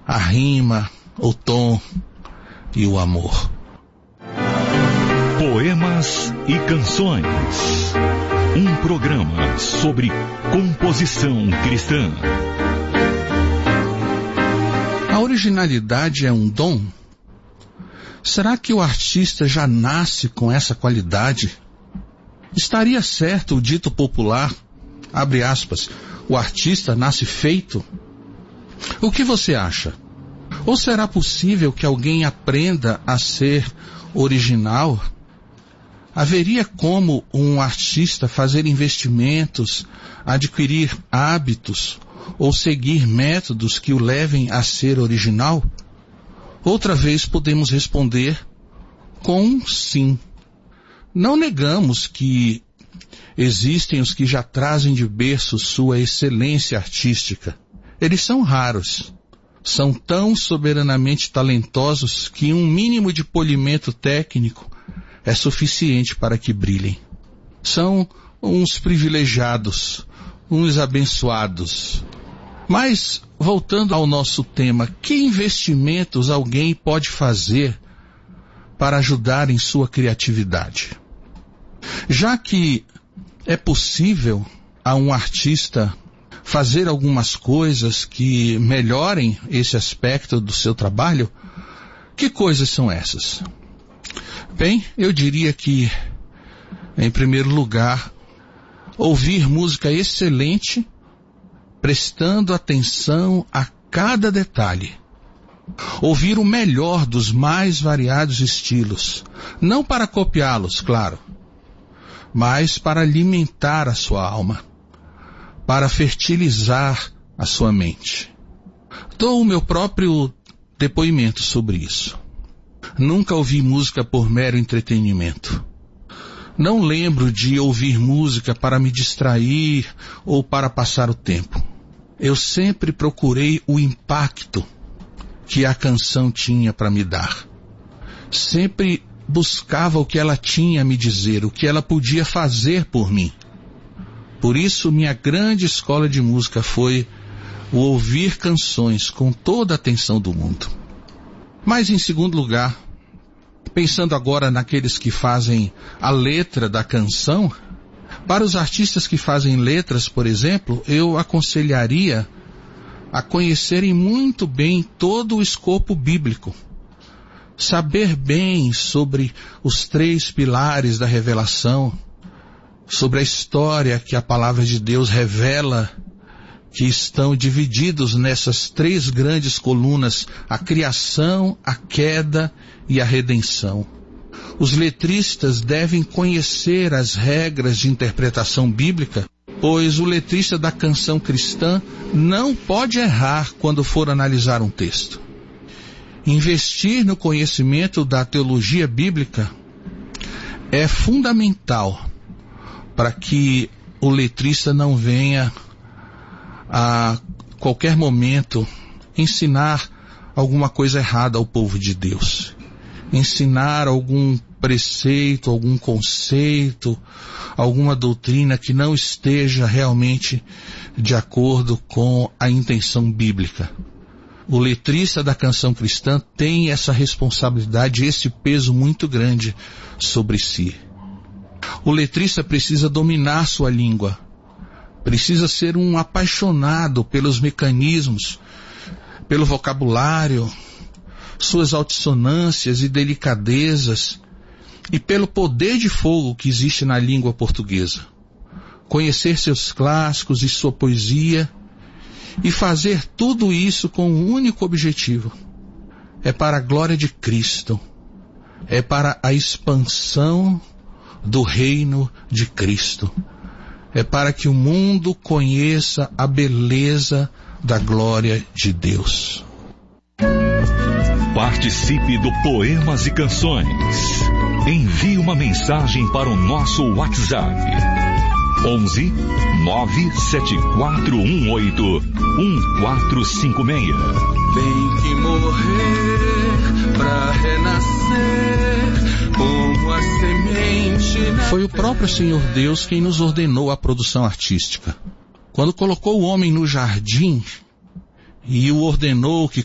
a rima, o tom e o amor. Poemas e canções. Um programa sobre composição cristã. A originalidade é um dom? Será que o artista já nasce com essa qualidade? Estaria certo o dito popular, abre aspas, o artista nasce feito? O que você acha? Ou será possível que alguém aprenda a ser original? Haveria como um artista fazer investimentos, adquirir hábitos ou seguir métodos que o levem a ser original? Outra vez podemos responder com um sim. Não negamos que existem os que já trazem de berço sua excelência artística. Eles são raros. São tão soberanamente talentosos que um mínimo de polimento técnico é suficiente para que brilhem. São uns privilegiados, uns abençoados. Mas, voltando ao nosso tema, que investimentos alguém pode fazer para ajudar em sua criatividade? Já que é possível a um artista fazer algumas coisas que melhorem esse aspecto do seu trabalho, que coisas são essas? Bem, eu diria que, em primeiro lugar, ouvir música excelente, prestando atenção a cada detalhe. Ouvir o melhor dos mais variados estilos, não para copiá-los, claro, mas para alimentar a sua alma, para fertilizar a sua mente. Dou o meu próprio depoimento sobre isso. Nunca ouvi música por mero entretenimento. Não lembro de ouvir música para me distrair ou para passar o tempo. Eu sempre procurei o impacto que a canção tinha para me dar. Sempre buscava o que ela tinha a me dizer, o que ela podia fazer por mim. Por isso, minha grande escola de música foi o ouvir canções com toda a atenção do mundo. Mas, em segundo lugar, pensando agora naqueles que fazem a letra da canção, para os artistas que fazem letras, por exemplo, eu aconselharia a conhecerem muito bem todo o escopo bíblico. Saber bem sobre os 3 pilares da revelação, sobre a história que a palavra de Deus revela, que estão divididos nessas 3 grandes colunas, a criação, a queda e a redenção. Os letristas devem conhecer as regras de interpretação bíblica, pois o letrista da canção cristã não pode errar quando for analisar um texto. Investir no conhecimento da teologia bíblica é fundamental para que o letrista não venha a qualquer momento ensinar alguma coisa errada ao povo de Deus. Ensinar algum preceito, algum conceito, alguma doutrina que não esteja realmente de acordo com a intenção bíblica. O letrista da canção cristã tem essa responsabilidade, esse peso muito grande sobre si. O letrista precisa dominar sua língua, precisa ser um apaixonado pelos mecanismos, pelo vocabulário, suas altissonâncias e delicadezas, e pelo poder de fogo que existe na língua portuguesa. Conhecer seus clássicos e sua poesia, e fazer tudo isso com um único objetivo. É para a glória de Cristo. É para a expansão do reino de Cristo. É para que o mundo conheça a beleza da glória de Deus. Participe do Poemas e Canções. Envie uma mensagem para o nosso WhatsApp. 11 97418 1456. Tem que morrer pra renascer como a semente. Foi o próprio Senhor Deus quem nos ordenou a produção artística. Quando colocou o homem no jardim e o ordenou que